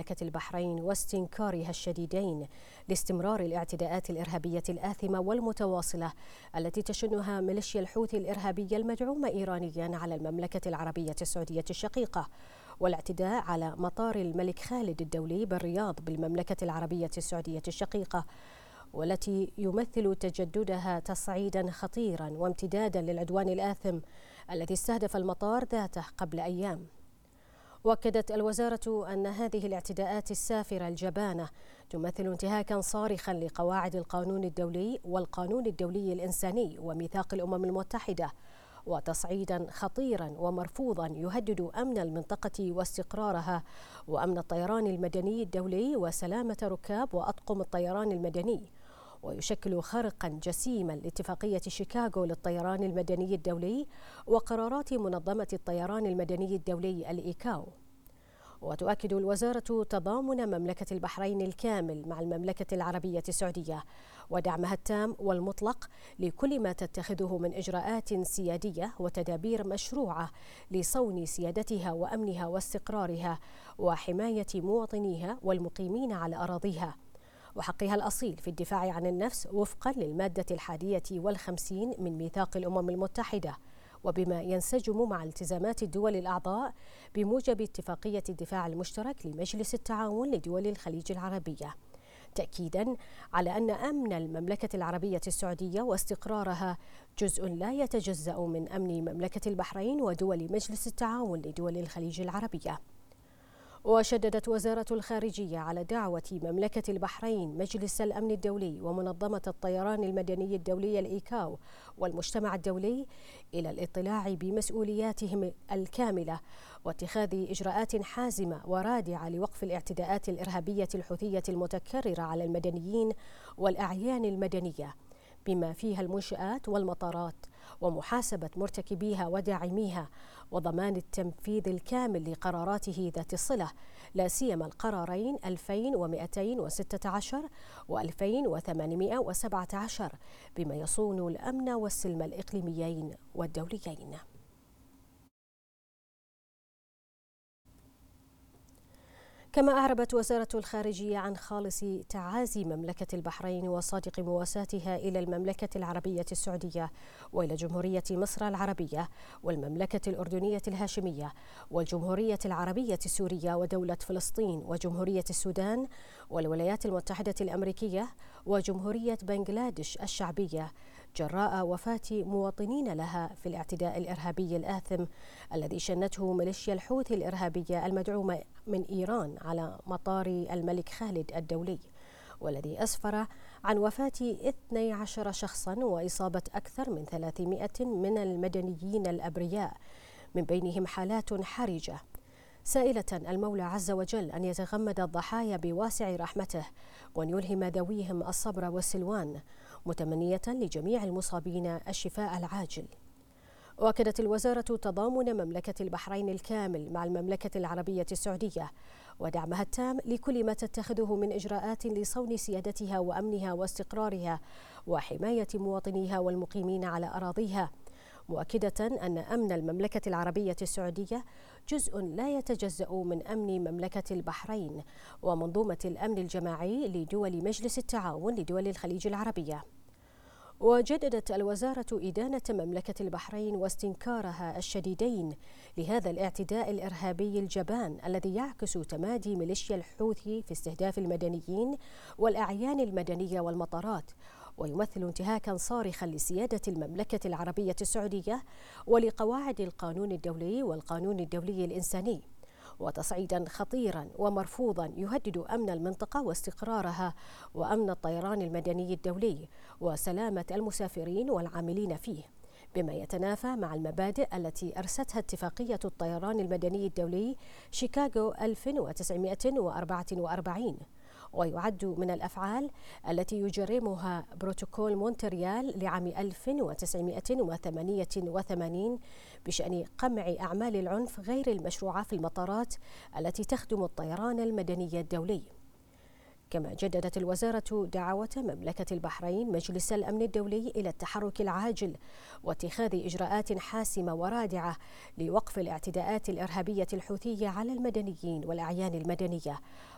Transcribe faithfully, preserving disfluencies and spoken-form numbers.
مملكة البحرين واستنكارها الشديدين لاستمرار الاعتداءات الإرهابية الآثمة والمتواصلة التي تشنها ميليشيا الحوثي الإرهابية المدعومة إيرانيا على المملكة العربية السعودية الشقيقة، والاعتداء على مطار الملك خالد الدولي بالرياض بالمملكة العربية السعودية الشقيقة، والتي يمثل تجددها تصعيدا خطيرا وامتدادا للعدوان الآثم الذي استهدف المطار ذاته قبل أيام. وأكدت الوزارة أن هذه الاعتداءات السافرة الجبانة تمثل انتهاكا صارخا لقواعد القانون الدولي والقانون الدولي الإنساني وميثاق الأمم المتحدة، وتصعيدا خطيرا ومرفوضا يهدد أمن المنطقة واستقرارها وأمن الطيران المدني الدولي وسلامة ركاب وأطقم الطيران المدني، ويشكل خرقا جسيما لاتفاقية شيكاغو للطيران المدني الدولي وقرارات منظمة الطيران المدني الدولي الإيكاو. وتؤكد الوزارة تضامن مملكة البحرين الكامل مع المملكة العربية السعودية ودعمها التام والمطلق لكل ما تتخذه من إجراءات سيادية وتدابير مشروعة لصون سيادتها وأمنها واستقرارها وحماية مواطنيها والمقيمين على أراضيها وحقها الأصيل في الدفاع عن النفس وفقا للمادة الحادية والخمسين من ميثاق الأمم المتحدة، وبما ينسجم مع التزامات الدول الأعضاء بموجب اتفاقية الدفاع المشترك لمجلس التعاون لدول الخليج العربية، تأكيدا على أن أمن المملكة العربية السعودية واستقرارها جزء لا يتجزأ من أمن مملكة البحرين ودول مجلس التعاون لدول الخليج العربية. وشددت وزارة الخارجية على دعوة مملكة البحرين مجلس الأمن الدولي ومنظمة الطيران المدني الدولي الإيكاو والمجتمع الدولي إلى الاطلاع بمسؤولياتهم الكاملة واتخاذ إجراءات حازمة ورادعة لوقف الاعتداءات الإرهابية الحوثية المتكررة على المدنيين والأعيان المدنية بما فيها المنشآت والمطارات، ومحاسبة مرتكبيها وداعميها، وضمان التنفيذ الكامل لقراراته ذات الصلة، لا سيما القرارين ألفين ومئتين وستة عشر و ألفين وثمانمئة وسبعة عشر بما يصون الأمن والسلم الإقليميين والدوليين. كما أعربت وزارة الخارجية عن خالص تعازي مملكة البحرين وصادق مواساتها إلى المملكة العربية السعودية وإلى جمهورية مصر العربية والمملكة الأردنية الهاشمية والجمهورية العربية السورية ودولة فلسطين وجمهورية السودان والولايات المتحدة الأمريكية وجمهورية بنغلاديش الشعبية جراء وفاة مواطنين لها في الاعتداء الإرهابي الآثم الذي شنته ميليشيا الحوثي الإرهابية المدعومة من إيران على مطار الملك خالد الدولي، والذي أسفر عن وفاة اثني عشر شخصا وإصابة أكثر من ثلاثمئة من المدنيين الأبرياء من بينهم حالات حرجة، سائلة المولى عز وجل أن يتغمد الضحايا بواسع رحمته وأن يلهم ذويهم الصبر والسلوان، متمنية لجميع المصابين الشفاء العاجل. وأكدت الوزارة تضامن مملكة البحرين الكامل مع المملكة العربية السعودية ودعمها التام لكل ما تتخذه من إجراءات لصون سيادتها وأمنها واستقرارها وحماية مواطنيها والمقيمين على أراضيها، مؤكدة أن أمن المملكة العربية السعودية جزء لا يتجزأ من أمن مملكة البحرين ومنظومة الأمن الجماعي لدول مجلس التعاون لدول الخليج العربية. وجددت الوزارة إدانة مملكة البحرين واستنكارها الشديدين لهذا الاعتداء الإرهابي الجبان الذي يعكس تمادي ميليشيا الحوثي في استهداف المدنيين والأعيان المدنية والمطارات، ويمثل انتهاكا صارخا لسيادة المملكة العربية السعودية ولقواعد القانون الدولي والقانون الدولي الإنساني، وتصعيدا خطيرا ومرفوضا يهدد أمن المنطقة واستقرارها وأمن الطيران المدني الدولي وسلامة المسافرين والعاملين فيه، بما يتنافى مع المبادئ التي أرستها اتفاقية الطيران المدني الدولي شيكاغو ألف وتسعمئة وأربعة وأربعين، ويعد من الأفعال التي يجرمها بروتوكول مونتريال لعام ألف وتسعمئة وثمانية وثمانين بشأن قمع أعمال العنف غير المشروعة في المطارات التي تخدم الطيران المدني الدولي. كما جددت الوزارة دعوة مملكة البحرين مجلس الأمن الدولي إلى التحرك العاجل واتخاذ إجراءات حاسمة ورادعة لوقف الاعتداءات الإرهابية الحوثية على المدنيين والأعيان المدنية